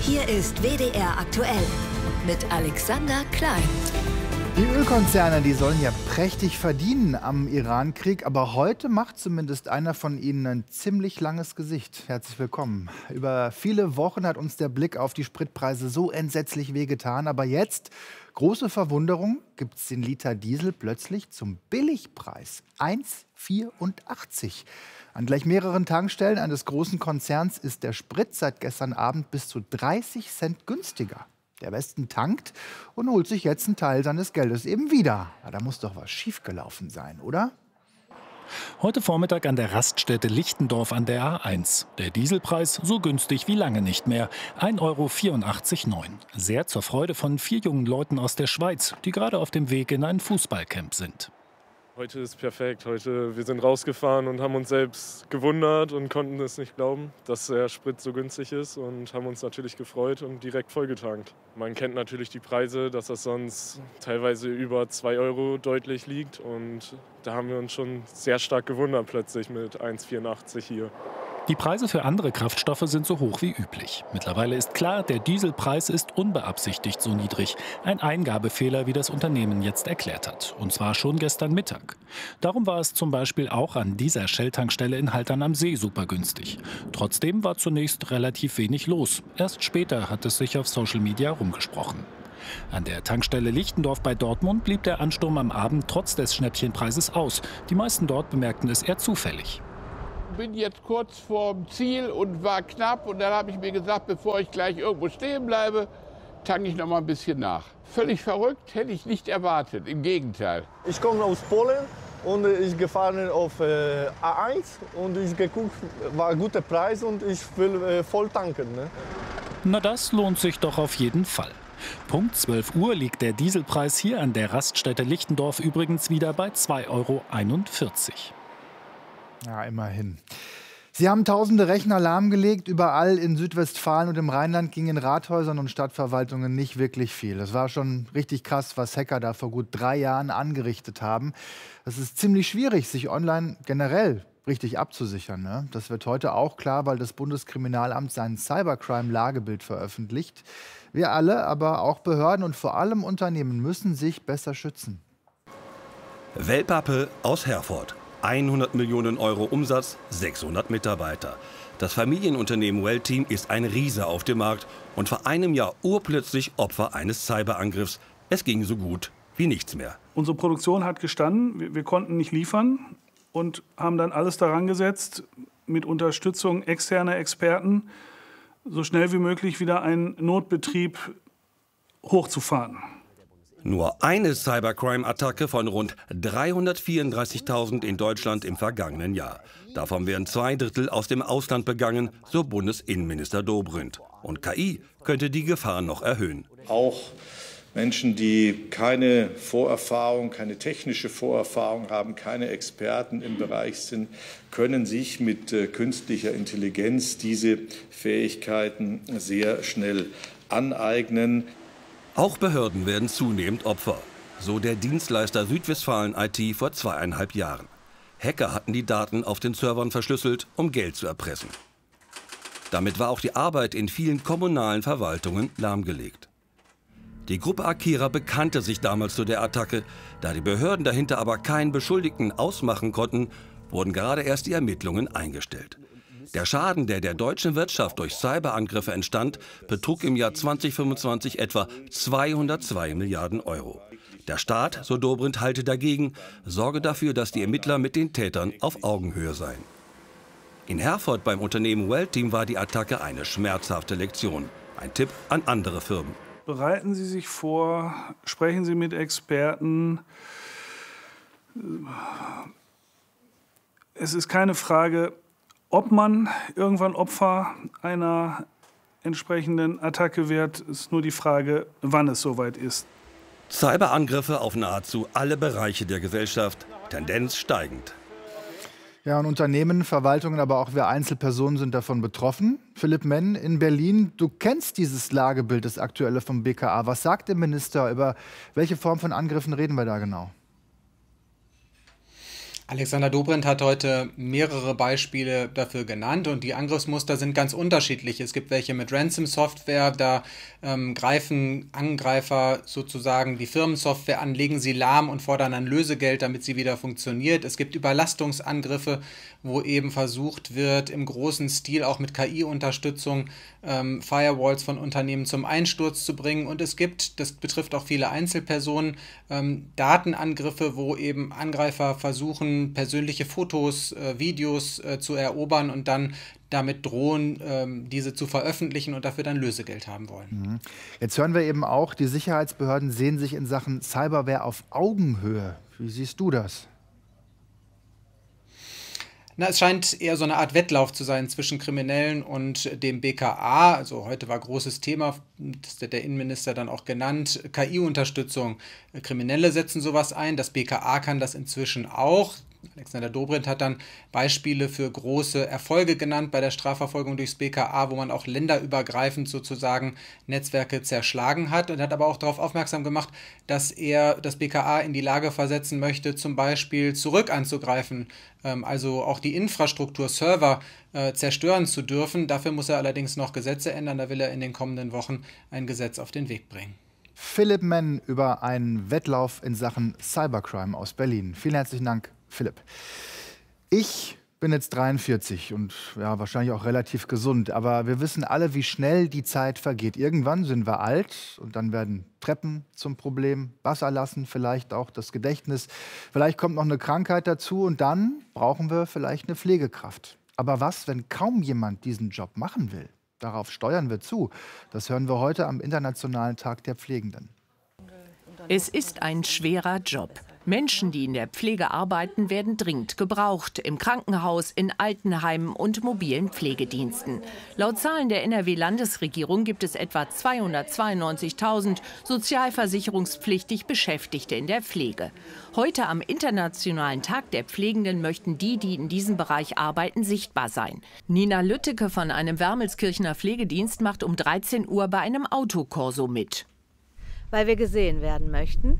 Hier ist WDR aktuell mit Alexander Klein. Die Ölkonzerne, die sollen ja prächtig verdienen am Iran-Krieg, aber heute macht zumindest einer von ihnen ein ziemlich langes Gesicht. Herzlich willkommen. Über viele Wochen hat uns der Blick auf die Spritpreise so entsetzlich wehgetan, aber jetzt, große Verwunderung, gibt es den Liter Diesel plötzlich zum Billigpreis 1,84. An gleich mehreren Tankstellen eines großen Konzerns ist der Sprit seit gestern Abend bis zu 30 Cent günstiger. Der Westen tankt und holt sich jetzt einen Teil seines Geldes eben wieder. Ja, da muss doch was schiefgelaufen sein, oder? Heute Vormittag an der Raststätte Lichtendorf an der A1. Der Dieselpreis so günstig wie lange nicht mehr. 1,84,9 €. Sehr zur Freude von 4 jungen Leuten aus der Schweiz, die gerade auf dem Weg in ein Fußballcamp sind. Heute ist perfekt. Wir sind rausgefahren und haben uns selbst gewundert und konnten es nicht glauben, dass der Sprit so günstig ist, und haben uns natürlich gefreut und direkt vollgetankt. Man kennt natürlich die Preise, dass das sonst teilweise über 2 € deutlich liegt, und da haben wir uns schon sehr stark gewundert plötzlich mit 1,84 hier. Die Preise für andere Kraftstoffe sind so hoch wie üblich. Mittlerweile ist klar, der Dieselpreis ist unbeabsichtigt so niedrig. Ein Eingabefehler, wie das Unternehmen jetzt erklärt hat. Und zwar schon gestern Mittag. Darum war es zum Beispiel auch an dieser Shell-Tankstelle in Haltern am See super günstig. Trotzdem war zunächst relativ wenig los. Erst später hat es sich auf Social Media rumgesprochen. An der Tankstelle Lichtendorf bei Dortmund blieb der Ansturm am Abend trotz des Schnäppchenpreises aus. Die meisten dort bemerkten es eher zufällig. Ich bin jetzt kurz vorm Ziel und war knapp, und dann habe ich mir gesagt, bevor ich gleich irgendwo stehen bleibe, tanke ich noch mal ein bisschen nach. Völlig verrückt, hätte ich nicht erwartet, im Gegenteil. Ich komme aus Polen und ich gefahren auf A1 und ich geguckt, war ein guter Preis und ich will voll tanken. Ne? Na, das lohnt sich doch auf jeden Fall. Punkt 12 Uhr liegt der Dieselpreis hier an der Raststätte Lichtendorf übrigens wieder bei 2,41 €. Ja, immerhin. Sie haben tausende Rechner lahmgelegt. Überall in Südwestfalen und im Rheinland ging in Rathäusern und Stadtverwaltungen nicht wirklich viel. Das war schon richtig krass, was Hacker da vor gut 3 Jahren angerichtet haben. Es ist ziemlich schwierig, sich online generell richtig abzusichern. Ne? Das wird heute auch klar, weil das Bundeskriminalamt sein Cybercrime-Lagebild veröffentlicht. Wir alle, aber auch Behörden und vor allem Unternehmen müssen sich besser schützen. Wellpappe aus Herford. 100 Millionen € Umsatz, 600 Mitarbeiter. Das Familienunternehmen Wellteam ist ein Riese auf dem Markt und vor einem Jahr urplötzlich Opfer eines Cyberangriffs. Es ging so gut wie nichts mehr. Unsere Produktion hat gestanden, wir konnten nicht liefern und haben dann alles daran gesetzt, mit Unterstützung externer Experten so schnell wie möglich wieder einen Notbetrieb hochzufahren. Nur eine Cybercrime-Attacke von rund 334.000 in Deutschland im vergangenen Jahr. Davon werden 2/3 aus dem Ausland begangen, so Bundesinnenminister Dobrindt. Und KI könnte die Gefahr noch erhöhen. Auch Menschen, die keine Vorerfahrung, keine technische Vorerfahrung haben, keine Experten im Bereich sind, können sich mit künstlicher Intelligenz diese Fähigkeiten sehr schnell aneignen. Auch Behörden werden zunehmend Opfer, so der Dienstleister Südwestfalen IT vor 2,5 Jahren. Hacker hatten die Daten auf den Servern verschlüsselt, um Geld zu erpressen. Damit war auch die Arbeit in vielen kommunalen Verwaltungen lahmgelegt. Die Gruppe Akira bekannte sich damals zu der Attacke. Da die Behörden dahinter aber keinen Beschuldigten ausmachen konnten, wurden gerade erst die Ermittlungen eingestellt. Der Schaden, der der deutschen Wirtschaft durch Cyberangriffe entstand, betrug im Jahr 2025 etwa 202 Milliarden €. Der Staat, so Dobrindt, halte dagegen, sorge dafür, dass die Ermittler mit den Tätern auf Augenhöhe seien. In Herford beim Unternehmen Wellteam war die Attacke eine schmerzhafte Lektion. Ein Tipp an andere Firmen. Bereiten Sie sich vor, sprechen Sie mit Experten. Es ist keine Frage, ob man irgendwann Opfer einer entsprechenden Attacke wird, ist nur die Frage, wann es soweit ist. Cyberangriffe auf nahezu alle Bereiche der Gesellschaft, Tendenz steigend. Ja, und Unternehmen, Verwaltungen, aber auch wir Einzelpersonen sind davon betroffen. Philipp Menn in Berlin, du kennst dieses Lagebild, das aktuelle vom BKA. Was sagt der Minister? Über welche Form von Angriffen reden wir da genau? Alexander Dobrindt hat heute mehrere Beispiele dafür genannt und die Angriffsmuster sind ganz unterschiedlich. Es gibt welche mit Ransom-Software, da greifen Angreifer sozusagen die Firmensoftware an, legen sie lahm und fordern dann Lösegeld, damit sie wieder funktioniert. Es gibt Überlastungsangriffe, wo eben versucht wird, im großen Stil auch mit KI-Unterstützung Firewalls von Unternehmen zum Einsturz zu bringen. Und es gibt, das betrifft auch viele Einzelpersonen, Datenangriffe, wo eben Angreifer versuchen, persönliche Fotos, Videos zu erobern und dann damit drohen, diese zu veröffentlichen und dafür dann Lösegeld haben wollen. Jetzt hören wir eben auch, die Sicherheitsbehörden sehen sich in Sachen Cyberware auf Augenhöhe. Wie siehst du das? Na, es scheint eher so eine Art Wettlauf zu sein zwischen Kriminellen und dem BKA. Also heute war großes Thema, das hat der Innenminister dann auch genannt, KI-Unterstützung. Kriminelle setzen sowas ein, das BKA kann das inzwischen auch. Alexander Dobrindt hat dann Beispiele für große Erfolge genannt bei der Strafverfolgung durchs BKA, wo man auch länderübergreifend sozusagen Netzwerke zerschlagen hat, und hat aber auch darauf aufmerksam gemacht, dass er das BKA in die Lage versetzen möchte, zum Beispiel zurück anzugreifen, also auch die Infrastruktur, Server zerstören zu dürfen. Dafür muss er allerdings noch Gesetze ändern, da will er in den kommenden Wochen ein Gesetz auf den Weg bringen. Philipp Menn über einen Wettlauf in Sachen Cybercrime aus Berlin. Vielen herzlichen Dank, Philipp. Ich bin jetzt 43 und ja, wahrscheinlich auch relativ gesund, aber wir wissen alle, wie schnell die Zeit vergeht. Irgendwann sind wir alt und dann werden Treppen zum Problem, Wasser lassen, vielleicht auch das Gedächtnis. Vielleicht kommt noch eine Krankheit dazu und dann brauchen wir vielleicht eine Pflegekraft. Aber was, wenn kaum jemand diesen Job machen will? Darauf steuern wir zu. Das hören wir heute am Internationalen Tag der Pflegenden. Es ist ein schwerer Job. Menschen, die in der Pflege arbeiten, werden dringend gebraucht. Im Krankenhaus, in Altenheimen und mobilen Pflegediensten. Laut Zahlen der NRW-Landesregierung gibt es etwa 292.000 sozialversicherungspflichtig Beschäftigte in der Pflege. Heute am Internationalen Tag der Pflegenden möchten die in diesem Bereich arbeiten, sichtbar sein. Nina Lütteke von einem Wermelskirchener Pflegedienst macht um 13 Uhr bei einem Autokorso mit. Weil wir gesehen werden möchten.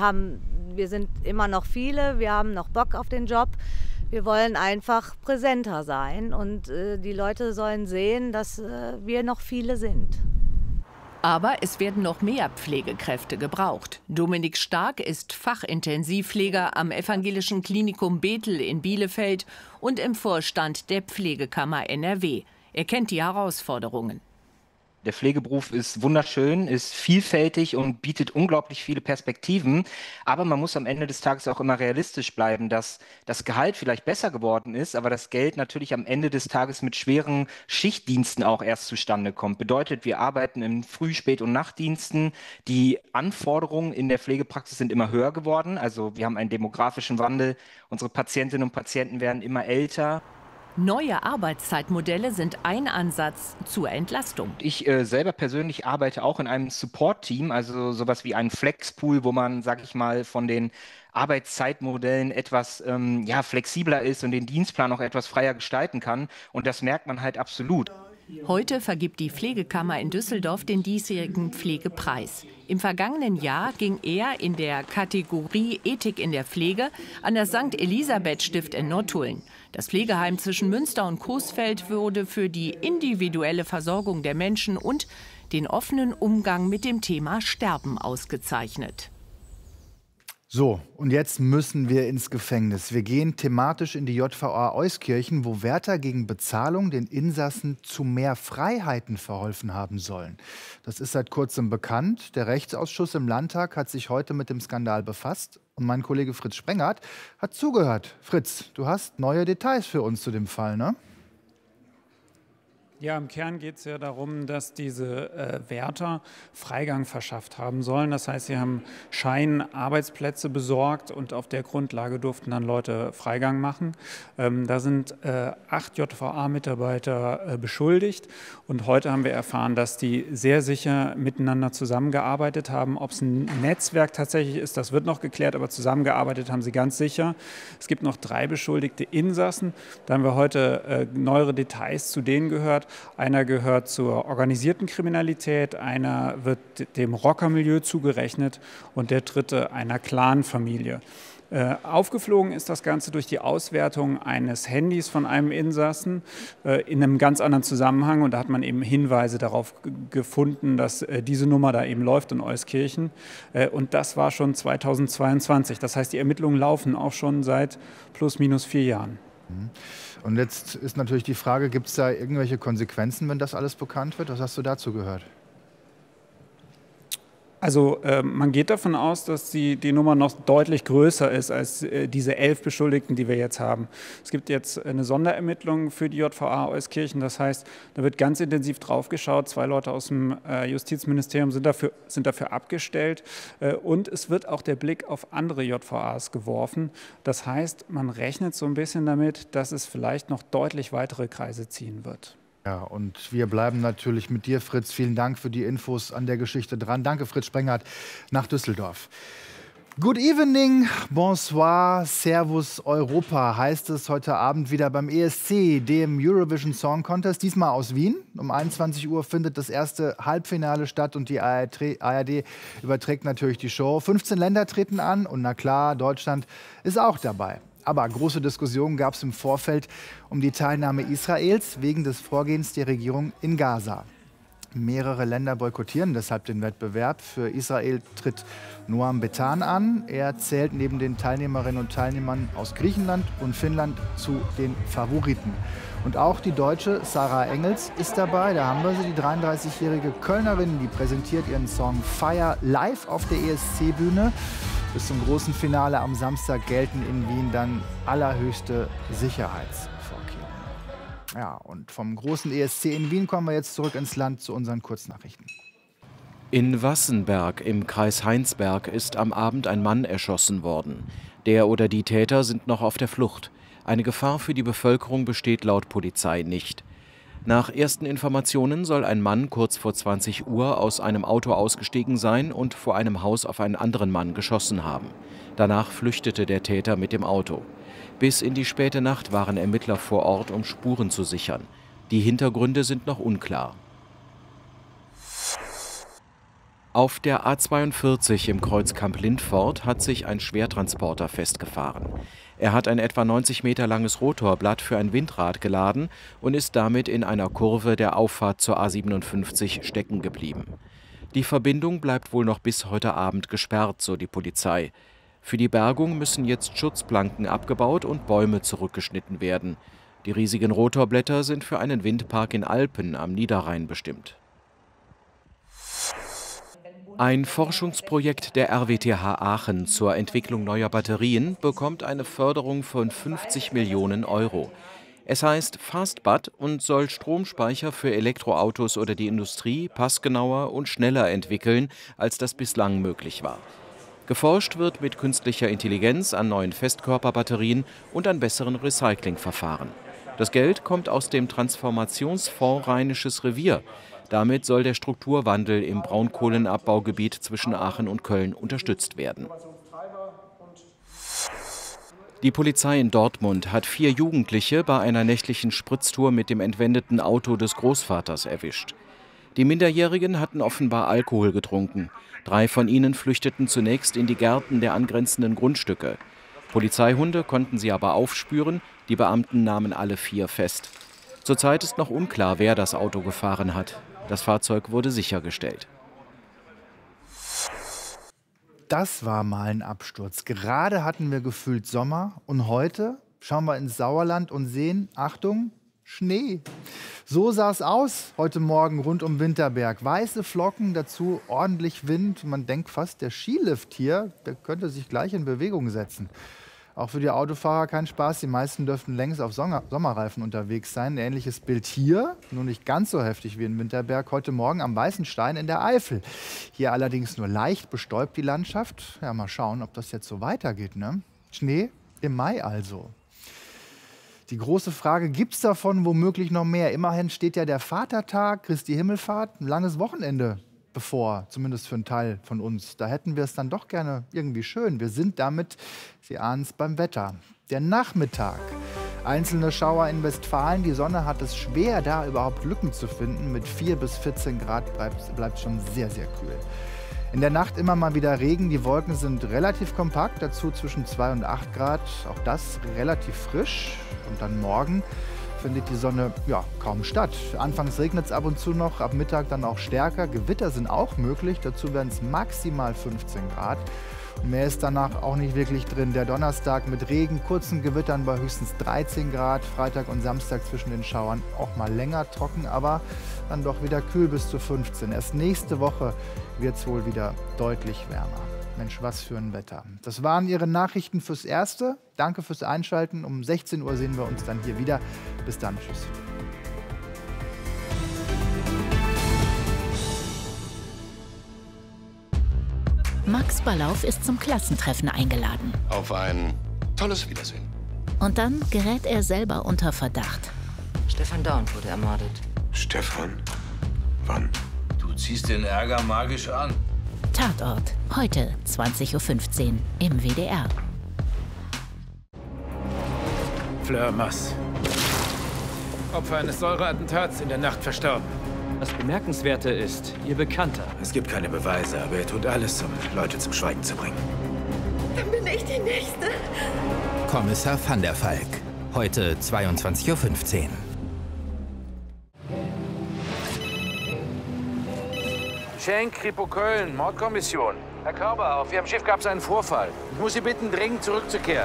Wir sind immer noch viele, wir haben noch Bock auf den Job. Wir wollen einfach präsenter sein und die Leute sollen sehen, dass wir noch viele sind. Aber es werden noch mehr Pflegekräfte gebraucht. Dominik Stark ist Fachintensivpfleger am Evangelischen Klinikum Bethel in Bielefeld und im Vorstand der Pflegekammer NRW. Er kennt die Herausforderungen. Der Pflegeberuf ist wunderschön, ist vielfältig und bietet unglaublich viele Perspektiven. Aber man muss am Ende des Tages auch immer realistisch bleiben, dass das Gehalt vielleicht besser geworden ist, aber das Geld natürlich am Ende des Tages mit schweren Schichtdiensten auch erst zustande kommt. Bedeutet, wir arbeiten in Früh-, Spät- und Nachtdiensten. Die Anforderungen in der Pflegepraxis sind immer höher geworden. Also wir haben einen demografischen Wandel. Unsere Patientinnen und Patienten werden immer älter. Neue Arbeitszeitmodelle sind ein Ansatz zur Entlastung. Ich selber persönlich arbeite auch in einem Support-Team, also sowas wie ein Flexpool, wo man, sag ich mal, von den Arbeitszeitmodellen etwas flexibler ist und den Dienstplan auch etwas freier gestalten kann. Und das merkt man halt absolut. Heute vergibt die Pflegekammer in Düsseldorf den diesjährigen Pflegepreis. Im vergangenen Jahr ging er in der Kategorie Ethik in der Pflege an das St. Elisabeth-Stift in Nottuln. Das Pflegeheim zwischen Münster und Coesfeld wurde für die individuelle Versorgung der Menschen und den offenen Umgang mit dem Thema Sterben ausgezeichnet. So, und jetzt müssen wir ins Gefängnis. Wir gehen thematisch in die JVA Euskirchen, wo Wärter gegen Bezahlung den Insassen zu mehr Freiheiten verholfen haben sollen. Das ist seit kurzem bekannt. Der Rechtsausschuss im Landtag hat sich heute mit dem Skandal befasst. Und mein Kollege Fritz Sprengert hat zugehört. Fritz, du hast neue Details für uns zu dem Fall, ne? Ja, im Kern geht es ja darum, dass diese Wärter Freigang verschafft haben sollen. Das heißt, sie haben Scheinarbeitsplätze besorgt und auf der Grundlage durften dann Leute Freigang machen. Da sind 8 JVA-Mitarbeiter beschuldigt und heute haben wir erfahren, dass die sehr sicher miteinander zusammengearbeitet haben. Ob es ein Netzwerk tatsächlich ist, das wird noch geklärt, aber zusammengearbeitet haben sie ganz sicher. Es gibt noch 3 beschuldigte Insassen. Da haben wir heute neuere Details zu denen gehört. Einer gehört zur organisierten Kriminalität, einer wird dem Rockermilieu zugerechnet und der dritte einer Clanfamilie. Aufgeflogen ist das Ganze durch die Auswertung eines Handys von einem Insassen in einem ganz anderen Zusammenhang. Und da hat man eben Hinweise darauf gefunden, dass diese Nummer da eben läuft in Euskirchen. Und das war schon 2022. Das heißt, die Ermittlungen laufen auch schon seit plus minus 4 Jahren. Und jetzt ist natürlich die Frage, gibt es da irgendwelche Konsequenzen, wenn das alles bekannt wird? Was hast du dazu gehört? Also man geht davon aus, dass die Nummer noch deutlich größer ist als diese 11 Beschuldigten, die wir jetzt haben. Es gibt jetzt eine Sonderermittlung für die JVA Euskirchen. Das heißt, da wird ganz intensiv drauf geschaut. 2 Leute aus dem Justizministerium sind dafür abgestellt. Und es wird auch der Blick auf andere JVAs geworfen. Das heißt, man rechnet so ein bisschen damit, dass es vielleicht noch deutlich weitere Kreise ziehen wird. Ja, und wir bleiben natürlich mit dir, Fritz. Vielen Dank für die Infos an der Geschichte dran. Danke, Fritz Sprenghardt, nach Düsseldorf. Good evening, bonsoir, servus Europa heißt es heute Abend wieder beim ESC, dem Eurovision Song Contest, diesmal aus Wien. Um 21 Uhr findet das erste Halbfinale statt und die ARD überträgt natürlich die Show. 15 Länder treten an und na klar, Deutschland ist auch dabei. Aber große Diskussionen gab es im Vorfeld um die Teilnahme Israels wegen des Vorgehens der Regierung in Gaza. Mehrere Länder boykottieren deshalb den Wettbewerb. Für Israel tritt Noam Betan an. Er zählt neben den Teilnehmerinnen und Teilnehmern aus Griechenland und Finnland zu den Favoriten. Und auch die Deutsche Sarah Engels ist dabei. Da haben wir sie, die 33-jährige Kölnerin, die präsentiert ihren Song Fire live auf der ESC-Bühne. Bis zum großen Finale am Samstag gelten in Wien dann allerhöchste Sicherheitsvorkehrungen. Ja, und vom großen ESC in Wien kommen wir jetzt zurück ins Land zu unseren Kurznachrichten. In Wassenberg im Kreis Heinsberg ist am Abend ein Mann erschossen worden. Der oder die Täter sind noch auf der Flucht. Eine Gefahr für die Bevölkerung besteht laut Polizei nicht. Nach ersten Informationen soll ein Mann kurz vor 20 Uhr aus einem Auto ausgestiegen sein und vor einem Haus auf einen anderen Mann geschossen haben. Danach flüchtete der Täter mit dem Auto. Bis in die späte Nacht waren Ermittler vor Ort, um Spuren zu sichern. Die Hintergründe sind noch unklar. Auf der A42 im Kreuzkamp Lindfort hat sich ein Schwertransporter festgefahren. Er hat ein etwa 90 Meter langes Rotorblatt für ein Windrad geladen und ist damit in einer Kurve der Auffahrt zur A57 stecken geblieben. Die Verbindung bleibt wohl noch bis heute Abend gesperrt, so die Polizei. Für die Bergung müssen jetzt Schutzplanken abgebaut und Bäume zurückgeschnitten werden. Die riesigen Rotorblätter sind für einen Windpark in Alpen am Niederrhein bestimmt. Ein Forschungsprojekt der RWTH Aachen zur Entwicklung neuer Batterien bekommt eine Förderung von 50 Millionen €. Es heißt Fastbat und soll Stromspeicher für Elektroautos oder die Industrie passgenauer und schneller entwickeln, als das bislang möglich war. Geforscht wird mit künstlicher Intelligenz an neuen Festkörperbatterien und an besseren Recyclingverfahren. Das Geld kommt aus dem Transformationsfonds Rheinisches Revier. Damit soll der Strukturwandel im Braunkohlenabbaugebiet zwischen Aachen und Köln unterstützt werden. Die Polizei in Dortmund hat 4 Jugendliche bei einer nächtlichen Spritztour mit dem entwendeten Auto des Großvaters erwischt. Die Minderjährigen hatten offenbar Alkohol getrunken. 3 von ihnen flüchteten zunächst in die Gärten der angrenzenden Grundstücke. Polizeihunde konnten sie aber aufspüren, die Beamten nahmen alle 4 fest. Zurzeit ist noch unklar, wer das Auto gefahren hat. Das Fahrzeug wurde sichergestellt. Das war mal ein Absturz. Gerade hatten wir gefühlt Sommer und heute schauen wir ins Sauerland und sehen, Achtung, Schnee. So sah es aus heute Morgen rund um Winterberg. Weiße Flocken, dazu ordentlich Wind. Man denkt fast, der Skilift hier, der könnte sich gleich in Bewegung setzen. Auch für die Autofahrer kein Spaß. Die meisten dürften längst auf Sommerreifen unterwegs sein. Ein ähnliches Bild hier, nur nicht ganz so heftig wie in Winterberg, heute Morgen am Weißen Stein in der Eifel. Hier allerdings nur leicht bestäubt die Landschaft. Ja, mal schauen, ob das jetzt so weitergeht, ne? Schnee im Mai also. Die große Frage, gibt es davon womöglich noch mehr? Immerhin steht ja der Vatertag, Christi Himmelfahrt, ein langes Wochenende bevor, zumindest für einen Teil von uns. Da hätten wir es dann doch gerne irgendwie schön. Wir sind damit, Sie ahnen es, beim Wetter. Der Nachmittag. Einzelne Schauer in Westfalen. Die Sonne hat es schwer, da überhaupt Lücken zu finden. Mit 4 bis 14 Grad bleibt schon sehr, sehr kühl. In der Nacht immer mal wieder Regen, die Wolken sind relativ kompakt, dazu zwischen 2 und 8 Grad, auch das relativ frisch. Und dann morgen findet die Sonne kaum statt. Anfangs regnet es ab und zu noch, ab Mittag dann auch stärker. Gewitter sind auch möglich, dazu werden es maximal 15 Grad. Mehr ist danach auch nicht wirklich drin. Der Donnerstag mit Regen, kurzen Gewittern bei höchstens 13 Grad. Freitag und Samstag zwischen den Schauern auch mal länger trocken, aber dann doch wieder kühl bis zu 15. Erst nächste Woche wird es wohl wieder deutlich wärmer. Mensch, was für ein Wetter. Das waren Ihre Nachrichten fürs Erste. Danke fürs Einschalten. Um 16 Uhr sehen wir uns dann hier wieder. Bis dann. Tschüss. Max Ballauf ist zum Klassentreffen eingeladen. Auf ein tolles Wiedersehen. Und dann gerät er selber unter Verdacht. Stefan Dorn wurde ermordet. Stefan? Wann? Du ziehst den Ärger magisch an. Tatort. Heute 20:15 Uhr im WDR. Fleur Mass. Opfer eines Säureattentats in der Nacht verstorben. Das Bemerkenswerte ist, Ihr Bekannter. Es gibt keine Beweise, aber er tut alles, um Leute zum Schweigen zu bringen. Dann bin ich die Nächste. Kommissar van der Valk. Heute 22:15 Uhr. Schenk, Kripo Köln, Mordkommission. Herr Körber, auf Ihrem Schiff gab es einen Vorfall. Ich muss Sie bitten, dringend zurückzukehren.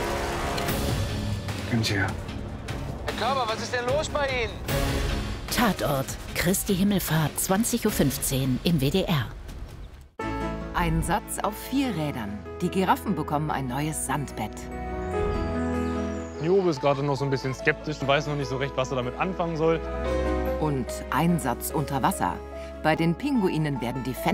Können Sie ja. Herr Körber, was ist denn los bei Ihnen? Tatort. Christi Himmelfahrt 20:15 Uhr im WDR. Ein Satz auf 4 Rädern. Die Giraffen bekommen ein neues Sandbett. Niobe ist gerade noch so ein bisschen skeptisch und weiß noch nicht so recht, was er damit anfangen soll. Und ein Satz unter Wasser. Bei den Pinguinen werden die Fenster